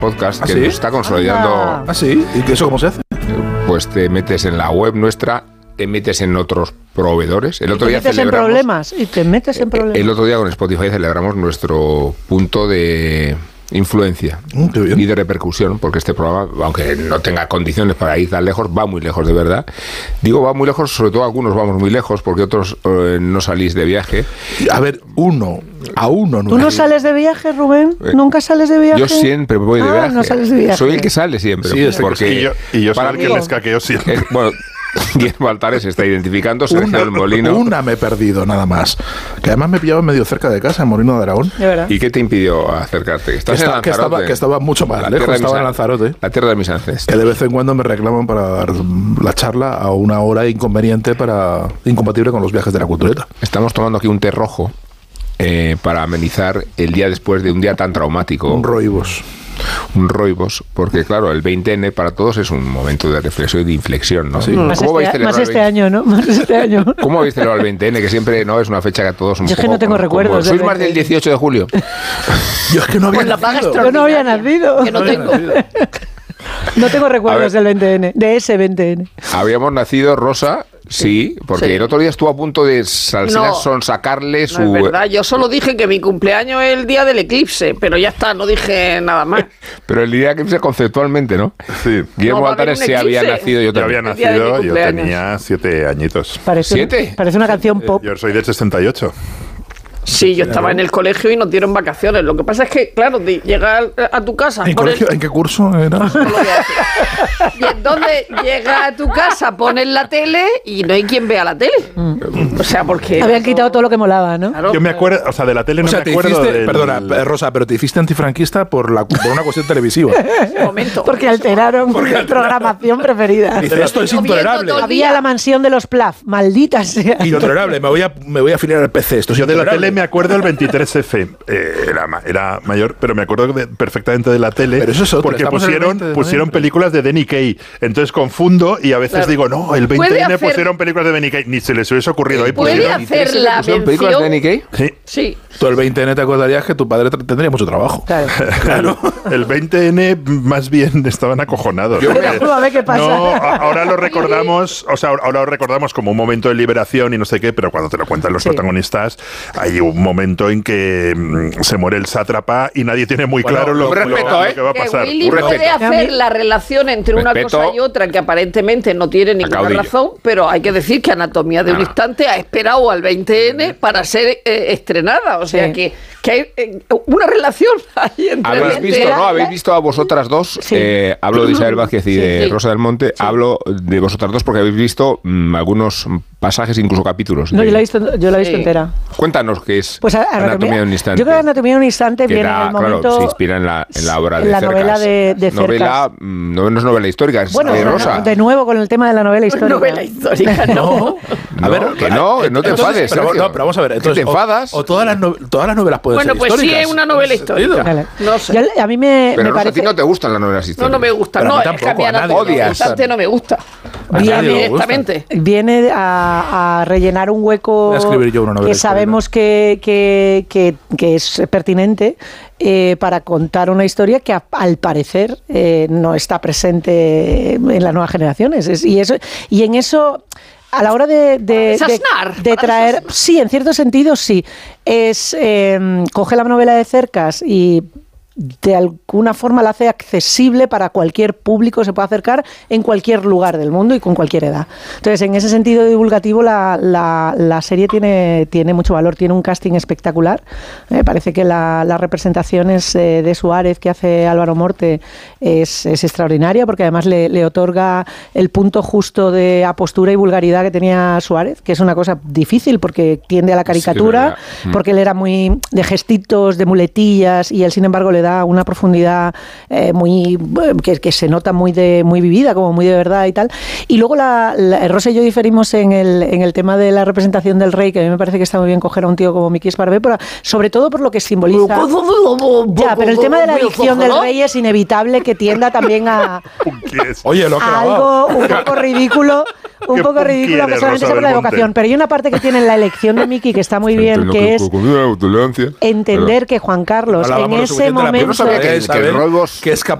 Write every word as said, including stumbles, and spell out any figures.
podcast ¿Ah, que sí? nos está consolidando. Ah, ¿Ah, sí? ¿Y eso cómo se hace? Pues te metes en la web nuestra, te metes en otros proveedores. El otro te día metes en celebramos, problemas y te metes en problemas. El otro día con Spotify celebramos nuestro punto de influencia Mm, qué bien. y de repercusión, porque este programa, aunque no tenga condiciones para ir tan lejos, va muy lejos de verdad. Digo va muy lejos, sobre todo algunos vamos muy lejos, porque otros eh, no salís de viaje. A ver, uno, a uno. ¿Tú no sales de viaje, Rubén? Eh, ¿Nunca sales de viaje? Yo siempre voy de Ah, viaje. no sales de viaje. Soy el que sale siempre. Sí, es el porque Y yo, y yo soy para el que mí- les caqueo siempre. Eh, bueno, Guillermo Altares se está identificando, Sergio Una, del Molino. una me he perdido, nada más. Que además me pillaba medio cerca de casa, en Molino de Aragón. De verdad. ¿Y qué te impidió acercarte? Que, Estás está- en que estaba, Lanzarote. que estaba mucho más La lejos, tierra de mis estaba en an- Lanzarote. La tierra de mis ancestros. Que de vez en cuando me reclaman para dar la charla a una hora inconveniente, para incompatible con los viajes de la cultureta. Estamos tomando aquí un té rojo eh, para amenizar el día después de un día tan traumático. Un roibos. Un roibos, porque claro, el veinte ene para todos es un momento de reflexión y de inflexión, ¿no? Sí. Más ¿Cómo vais a este, celebrar más el este veinte? año, ¿no? Más este año. ¿Cómo habéis celebrado el veinte ene? Que siempre no es una fecha que a todos un Yo es que poco no tengo como- recuerdos como- del ¿Sois más del veinte ene. dieciocho de julio? Yo es que no había Con la paga nacido. Yo no había extraordinaria, nacido. que no No había tengo. nacido. No tengo A recuerdos ver. del veinte ene, de ese veinte ene. Habíamos nacido, Rosa, sí, porque Sí. el otro día estuvo a punto de Salsina No. sonsacarle su... No es verdad, yo solo dije que mi cumpleaños es el día del eclipse, pero ya está, no dije nada más. Pero el día que conceptualmente, ¿no? Sí. Guillermo No, va a haber Altares un se había eclipse. nacido, yo Yo también. había El día de mi nacido, yo cumpleaños. tenía siete añitos. Parece, ¿Siete? parece una canción pop. Yo soy del sesenta y ocho. Sí, yo estaba en el colegio y nos dieron vacaciones. Lo que pasa es que, claro, de llegar a tu casa... ¿En, por el- colegio? ¿En qué curso era? No lo voy a decir. Y entonces llega a tu casa, pones la tele y no hay quien vea la tele. O sea, porque... Habían quitado todo lo que molaba, ¿no? Claro, Yo me acuerdo, o sea, de la tele O no sea, me te acuerdo hiciste, del- perdona, eh, Rosa, pero te hiciste antifranquista por, la, por una cuestión televisiva. un momento. Porque alteraron mi programación preferida. Dice, esto es Estoy viendo intolerable. todo el Había la mansión de los Plaf, maldita sea. Intolerable, me voy a, me voy a afiliar al P C. Esto es Yo de la intolerable. tele me acuerdo el veintitrés efe. Eh, era, ma- era mayor, pero me acuerdo de- perfectamente de la tele. Pero eso es otro, porque estamos en el pusieron, veinte de pusieron noviembre. películas de Danny Kaye. Entonces confundo y a veces Claro. digo, no, el veinte Puede ene hacer- pusieron películas de Danny Kaye. Ni se les hubiese ocurrido. Ahí Puede pusieron. hacer la ¿Pusieron películas de mención... Nikkei? Sí. Sí. Tú el veinte ene te acordarías que tu padre tra- tendría mucho trabajo. Claro. Claro. El veinte ene más bien estaban acojonados. Yo me- Porque- A ver qué pasa. No, a- ahora lo recordamos, o sea, ahora lo recordamos como un momento de liberación y no sé qué, pero cuando te lo cuentan los Sí. protagonistas, hay un momento en que mm, se muere el sátrapa y nadie tiene muy Bueno, claro lo, un respeto, lo- lo ¿eh? que va a Que pasar. Willy Un puede respeto. hacer la relación entre una Respeto cosa y otra que aparentemente no tiene ninguna Caudillo. razón, pero hay que decir que Anatomía de un Ah. instante ha esperado al veinte ene para ser eh, estrenada. O sea Sí. que, que hay eh, una relación ahí entre ¿Habéis el- visto, la- no? ¿Habéis la- visto a vosotras dos? Sí. Eh, hablo de Isabel Vázquez y Sí, de sí. Rosa del Monte. Hablo de vosotras dos porque habéis visto mm, algunos pasajes, incluso capítulos. No, de- yo la he visto, yo la he visto Sí. entera. Cuéntanos qué es Pues a- Anatomía de un instante. Yo creo que Anatomía de un instante que viene da, en el claro, momento... se inspira en la, en la obra de en la Cercas. novela de- de Novela, Cercas. mm, no, no es novela histórica, es Bueno, de no, Rosa. de nuevo con el tema de la novela histórica. novela histórica, no. No, A ver, que no, que no te entonces, enfades, Pero, Sergio. no, pero vamos a ver. ¿Que Entonces, te enfadas? O, o todas, las no- todas las novelas pueden Bueno, ser pues sí históricas. es una novela en ese sentido. histórica. Vale. No sé. Yo- a mí me, Pero me Rosa, a ti parece... no te gustan las novelas No, históricas. no me gusta. Pero a No, mí es que a tampoco, mí a nadie Anatomía de un odias. instante no me gusta. A Viene- nadie le gusta. Directamente. Viene a, a rellenar un hueco Voy a escribir yo una novela que histórica. sabemos que, que, que, que es pertinente eh, para contar una historia que a- al parecer eh, no está presente en las nuevas generaciones. Es- y, eso, y en eso... A la hora de, de, de, desasnar, de para traer, desasnar. sí, en cierto sentido sí, es eh, coge la novela de Cercas y de alguna forma la hace accesible para cualquier público, se puede acercar en cualquier lugar del mundo y con cualquier edad. Entonces, en ese sentido divulgativo, la, la, la serie tiene, tiene mucho valor, tiene un casting espectacular. Me parece que la, las representaciones eh, de Suárez que hace Álvaro Morte es, es extraordinaria, porque además le, le otorga el punto justo de apostura y vulgaridad que tenía Suárez, que es una cosa difícil porque tiende a la caricatura, Sí, es verdad. porque él era muy de gestitos, de muletillas, y él, sin embargo, le da una profundidad eh, muy que, que se nota muy de muy vivida, como muy de verdad y tal. Y luego la, la Rosa y yo diferimos en el, en el tema de la representación del rey, que a mí me parece que está muy bien coger a un tío como Miki Esparvé, pero sobre todo por lo que simboliza. Ya, pero el tema de la adicción del rey es inevitable que tienda también a, ¿Quién es? Oye, lo ha a clavado. algo un poco ridículo. un Qué poco punky ridículo, que eres, solamente Rosa sobre la Belmonte. evocación. Pero hay una parte que tiene en la elección de Miki que está muy bien, que es entender que Juan Carlos en Hablábamos lo ese suficiente de la momento... Yo no sabía que- es saber Roibos- que es capaz